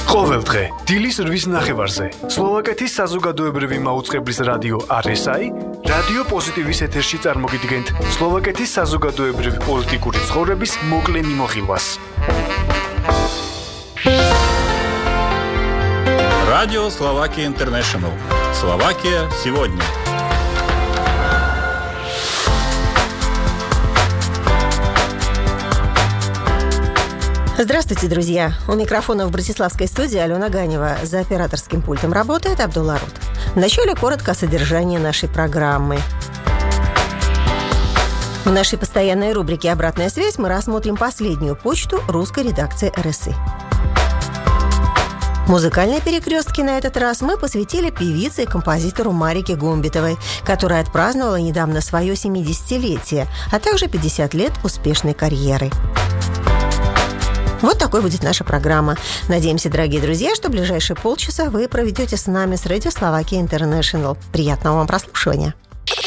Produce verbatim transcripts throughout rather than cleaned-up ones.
ყოველდღე დილის რვის ნახევარზე სლოვაკეთის საზოგადოებრივი მაუწყებლის რადიო არ ეს აი რადიო პოზიტივის ეთერში წარმოგიდგენთ სლოვაკეთის საზოგადოებრივი პოლიტიკური ცხოვრების მოკლე მიმოხილვას. Радио Словакия Интернешнл. Словакия сегодня. Здравствуйте, друзья! У микрофона в братиславской студии Алена Ганева. За операторским пультом работает Абдулла Рут. Вначале коротко о содержании нашей программы. В нашей постоянной рубрике «Обратная связь» мы рассмотрим последнюю почту русской редакции эр эс и. Музыкальные перекрестки на этот раз мы посвятили певице и композитору Марике Гумбитовой, которая отпраздновала недавно свое семидесятилетие, а также пятьдесят лет успешной карьеры. Вот такой будет наша программа. Надеемся, дорогие друзья, что в ближайшие полчаса вы проведете с нами с Радио Словакия Интернешнл. Приятного вам прослушивания.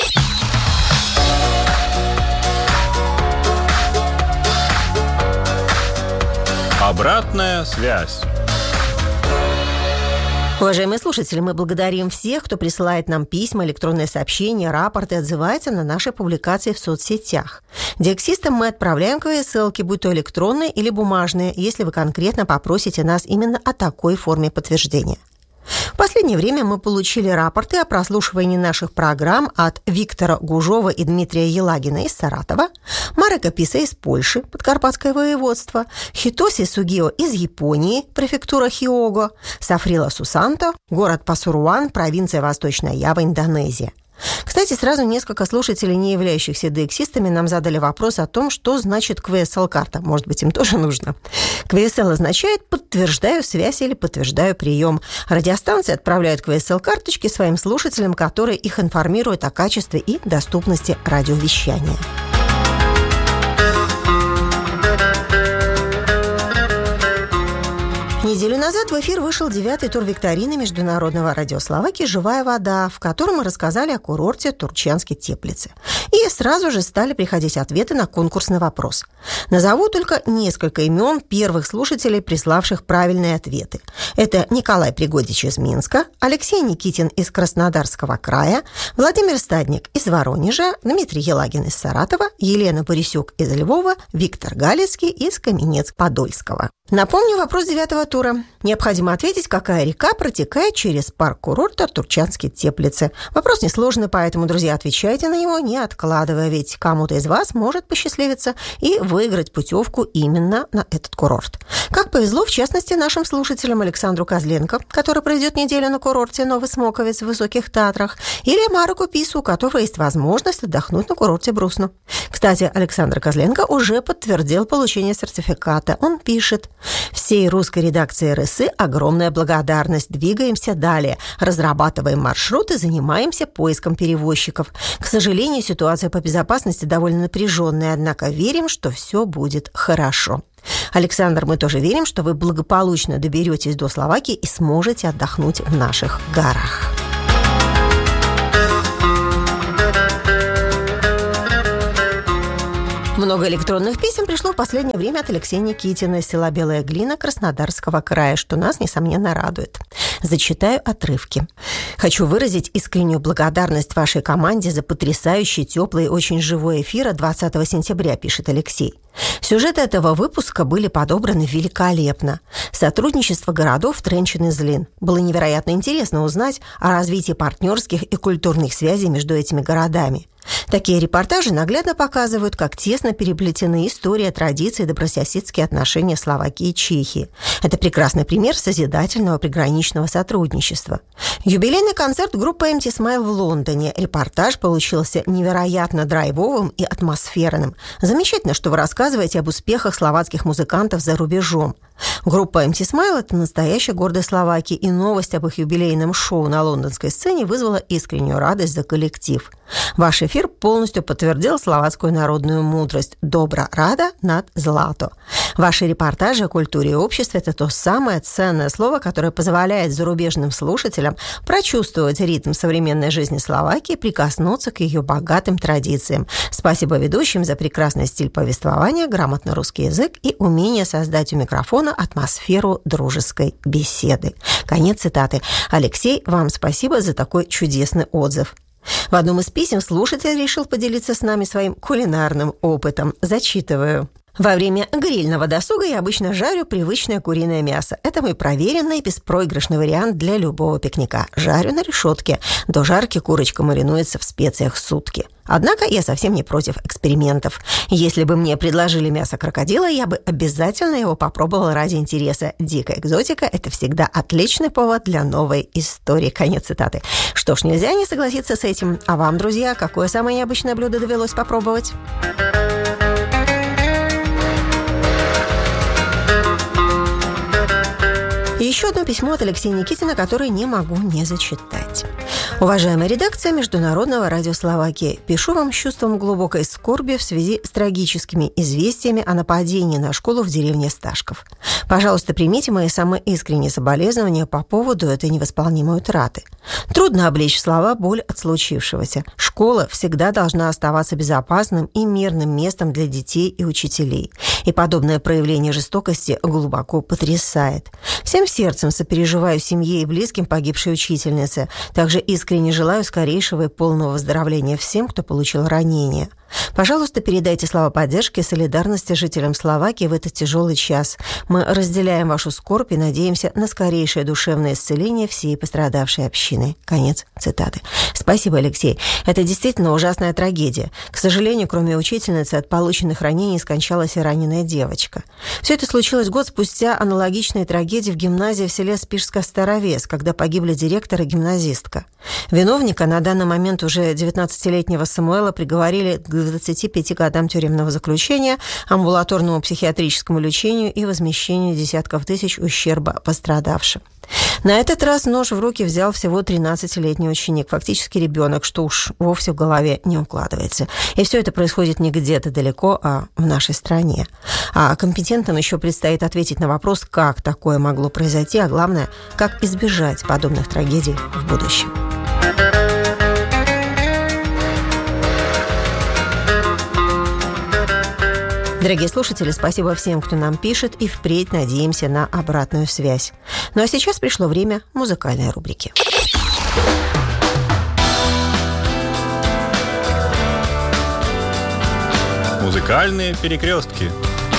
Обратная связь. Уважаемые слушатели, мы благодарим всех, кто присылает нам письма, электронные сообщения, рапорты, отзывается на наши публикации в соцсетях. Диоксистам мы отправляем ка эс элки, будь то электронные или бумажные, если вы конкретно попросите нас именно о такой форме подтверждения. В последнее время мы получили рапорты о прослушивании наших программ от Виктора Гужова и Дмитрия Елагина из Саратова, Марека Писа из Польши, Подкарпатское воеводство, Хитоси Сугио из Японии, префектура Хиого, Сафрила Сусанто, город Пасуруан, провинция Восточная Ява, Индонезия. Кстати, сразу несколько слушателей, не являющихся деексистами, нам задали вопрос о том, что значит кью эс эл-карта. Может быть, им тоже нужно. кью эс эл означает «подтверждаю связь» или «подтверждаю прием». Радиостанции отправляют кью эс эл-карточки своим слушателям, которые их информируют о качестве и доступности радиовещания. Неделю назад в эфир вышел девятый тур викторины Международного радио Словакии «Живая вода», в котором мы рассказали о курорте Турчанской Теплицы. И сразу же стали приходить ответы на конкурсный вопрос. Назову только несколько имен первых слушателей, приславших правильные ответы. Это Николай Пригодич из Минска, Алексей Никитин из Краснодарского края, Владимир Стадник из Воронежа, Дмитрий Елагин из Саратова, Елена Борисюк из Львова, Виктор Галицкий из Каменец-Подольского. Напомню вопрос девятого тура. Необходимо ответить, какая река протекает через парк курорта Турчанские Теплицы. Вопрос несложный, поэтому, друзья, отвечайте на него, не откладывая, ведь кому-то из вас может посчастливиться и выиграть путевку именно на этот курорт. Как повезло, в частности, нашим слушателям Александру Козленко, который проведет неделю на курорте Новый Смоковец в Высоких Татрах, или Мареку Пису, у которого есть возможность отдохнуть на курорте Брусну. Кстати, Александр Козленко уже подтвердил получение сертификата. Он пишет: всей русской редакции эр эс и огромная благодарность. Двигаемся далее. Разрабатываем маршруты, занимаемся поиском перевозчиков. К сожалению, ситуация по безопасности довольно напряженная, однако верим, что все будет хорошо. Александр, мы тоже верим, что вы благополучно доберетесь до Словакии и сможете отдохнуть в наших горах. Много электронных писем пришло в последнее время от Алексея Никитина из села Белая Глина Краснодарского края, что нас, несомненно, радует. Зачитаю отрывки. Хочу выразить искреннюю благодарность вашей команде за потрясающий, теплый и очень живой эфир от двадцатого сентября, пишет Алексей. Сюжеты этого выпуска были подобраны великолепно. Сотрудничество городов Тренчин и Злин. Было невероятно интересно узнать о развитии партнерских и культурных связей между этими городами. Такие репортажи наглядно показывают, как тесно переплетены история, традиции и добрососедские отношения Словакии и Чехии. Это прекрасный пример созидательного приграничного сотрудничества. Юбилейный концерт группы Empty Smile в Лондоне. Репортаж получился невероятно драйвовым и атмосферным. Замечательно, что вы рассказываете об успехах словацких музыкантов за рубежом. Группа Empty Smile – это настоящая гордость Словакии, и новость об их юбилейном шоу на лондонской сцене вызвала искреннюю радость за коллектив. Ваш эфир полностью подтвердил словацкую народную мудрость «Добра рада над злато». Ваши репортажи о культуре и обществе – это то самое ценное слово, которое позволяет зарубежным слушателям прочувствовать ритм современной жизни Словакии и прикоснуться к ее богатым традициям. Спасибо ведущим за прекрасный стиль повествования, грамотный русский язык и умение создать у микрофона словно атмосферу дружеской беседы. Конец цитаты. Алексей, вам спасибо за такой чудесный отзыв. В одном из писем слушатель решил поделиться с нами своим кулинарным опытом. Зачитываю. Во время грильного досуга я обычно жарю привычное куриное мясо. Это мой проверенный беспроигрышный вариант для любого пикника. Жарю на решетке. До жарки курочка маринуется в специях сутки. Однако я совсем не против экспериментов. Если бы мне предложили мясо крокодила, я бы обязательно его попробовала ради интереса. Дикая экзотика – это всегда отличный повод для новой истории. Конец цитаты. Что ж, нельзя не согласиться с этим. А вам, друзья, какое самое необычное блюдо довелось попробовать? И еще одно письмо от Алексея Никитина, которое не могу не зачитать. Уважаемая редакция Международного радио Словакии, пишу вам с чувством глубокой скорби в связи с трагическими известиями о нападении на школу в деревне Сташков. Пожалуйста, примите мои самые искренние соболезнования по поводу этой невосполнимой утраты. Трудно облечь в слова боль от случившегося. Школа всегда должна оставаться безопасным и мирным местом для детей и учителей. И подобное проявление жестокости глубоко потрясает. Всем сердцем сопереживаю семье и близким погибшей учительницы. Также искренне желаю скорейшего и полного выздоровления всем, кто получил ранения. Пожалуйста, передайте слова поддержки и солидарности жителям Словакии в этот тяжелый час. Мы разделяем вашу скорбь и надеемся на скорейшее душевное исцеление всей пострадавшей общины. Конец цитаты. Спасибо, Алексей. Это действительно ужасная трагедия. К сожалению, кроме учительницы, от полученных ранений скончалась и раненая девочка. Все это случилось год спустя аналогичной трагедии в гимназии в селе Спишска-Старовес, когда погибли директор и гимназистка. Виновника, на данный момент уже девятнадцатилетнего Самуэла, приговорили к двадцати пяти годам тюремного заключения, амбулаторному психиатрическому лечению и возмещению десятков тысяч ущерба пострадавшим. На этот раз нож в руки взял всего тринадцатилетний ученик, фактически ребенок, что уж вовсе в голове не укладывается. И все это происходит не где-то далеко, а в нашей стране. А компетентным еще предстоит ответить на вопрос, как такое могло произойти, а главное, как избежать подобных трагедий в будущем. Дорогие слушатели, спасибо всем, кто нам пишет, и впредь надеемся на обратную связь. Ну а сейчас пришло время музыкальной рубрики. Музыкальные перекрестки.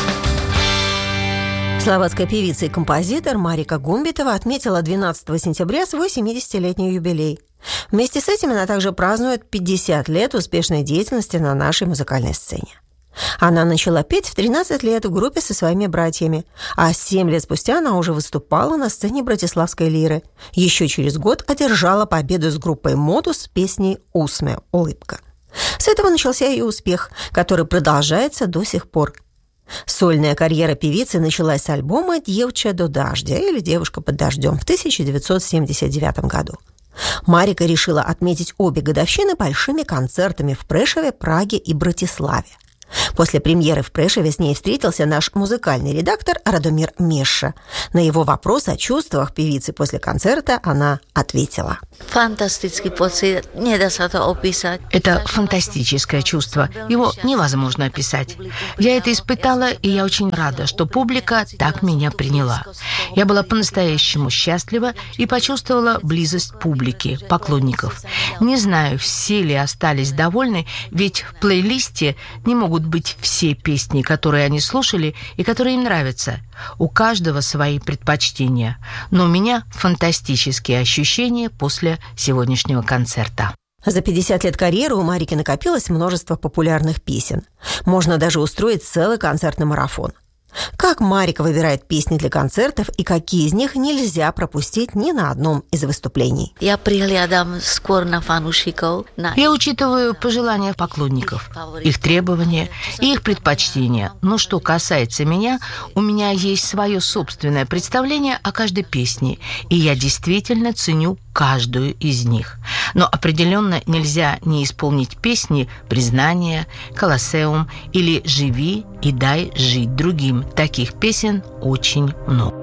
Словацкая певица и композитор Марика Гумбитова отметила двенадцатого сентября свой семидесятилетний юбилей. Вместе с этим она также празднует пятьдесят лет успешной деятельности на нашей музыкальной сцене. Она начала петь в тринадцать лет в группе со своими братьями, а семь лет спустя она уже выступала на сцене Братиславской лиры. Еще через год одержала победу с группой «Модус» с песней «Усме» – «Улыбка». С этого начался ее успех, который продолжается до сих пор. Сольная карьера певицы началась с альбома «Девча до дождя» или «Девушка под дождем» в тысяча девятьсот семьдесят девятом году. Марика решила отметить обе годовщины большими концертами в Прешеве, Праге и Братиславе. После премьеры в Прешеве с ней встретился наш музыкальный редактор Радомир Меша. На его вопрос о чувствах певицы после концерта она ответила. Фантастический поцит, не даст это описать. Это фантастическое чувство, его невозможно описать. Я это испытала, и я очень рада, что публика так меня приняла. Я была по-настоящему счастлива и почувствовала близость публики, поклонников. Не знаю, все ли остались довольны, ведь в плейлисте не могут быть все песни, которые они слушали и которые им нравятся. У каждого свои предпочтения. Но у меня фантастические ощущения после сегодняшнего концерта. За пятьдесят лет карьеры у Марики накопилось множество популярных песен. Можно даже устроить целый концертный марафон. Как Марика выбирает песни для концертов и какие из них нельзя пропустить ни на одном из выступлений? Я приглядам скоро на фанушиков. Я учитываю пожелания поклонников, их требования и их предпочтения. Но что касается меня, у меня есть свое собственное представление о каждой песне, и я действительно ценю каждую из них. Но определенно нельзя не исполнить песни «Признание», «Колоссеум» или «Живи и дай жить другим». Таких песен очень много.